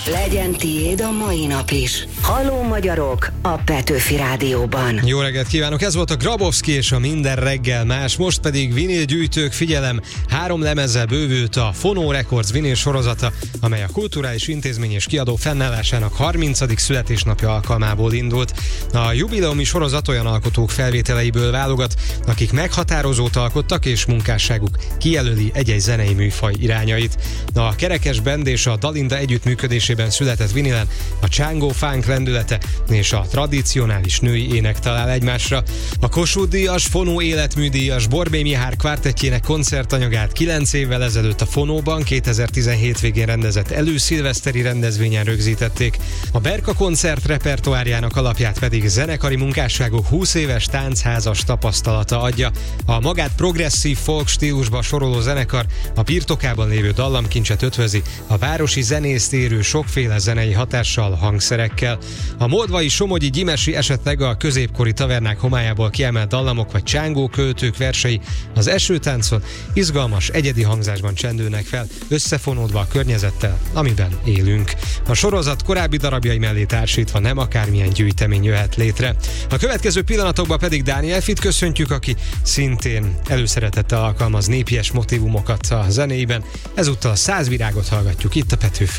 Legyen tiéd a mai nap is. Halló magyarok a Petőfi Rádióban. Jó reggelt kívánok, ez volt a Grabowski és a Minden reggel más, most pedig vinilgyűjtők, figyelem, 3 lemezzel bővült a Phono Records vinil sorozata, amely a Kulturális Intézmény és Kiadó fennállásának 30. születésnapja alkalmából indult. A jubileumi sorozat olyan alkotók felvételeiből válogat, akik meghatározót alkottak, és munkásságuk kijelöli egy-egy zenei műfaj irányait. A Kerekes Band és a Dalinda együttműködésében született vinilen a Csángó funk lendülete és a tradicionális női ének talál egymásra. A Kossuth-díjas, Phono életműdíjas Borbély Mihály kvártettjének koncertanyagát 9 évvel ezelőtt a Phonóban 2017 végén rendezett előszilveszteri rendezvényen rögzítették. A Berka koncert repertoárjának alapját pedig zenekari munkásságok 20 éves táncházas tapasztalata adja. A magát progresszív folk stílusba soroló zenekar a birtokában lévő dallamkincset ötvözi a városi zenészt érő sokféle zenei hatással, hangszerekkel. A moldvai, somogyi, gyimesi, esetleg a középkori tavernák homályából kiemelt dallamok vagy csángó költők versei az esőtáncon izgalmas, egyedi hangzásban csendülnek fel, összefonódva a környezettel, amiben élünk. A sorozat korábbi darabjai mellé társítva nem akármilyen gyűjtemény jöhet létre. A következő pillanatokban pedig Dániel Fit köszöntjük, aki szintén előszeretettel alkalmaz népies motívumokat a zenéiben. Ezúttal a 100 virágot hallgatjuk itt a Petőfi